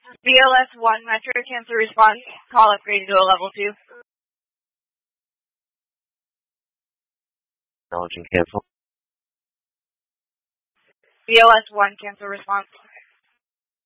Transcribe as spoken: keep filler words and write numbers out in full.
B L S one Metro cancel response. Call upgrade to a level two. Acknowledging cancel. B L S one cancel response.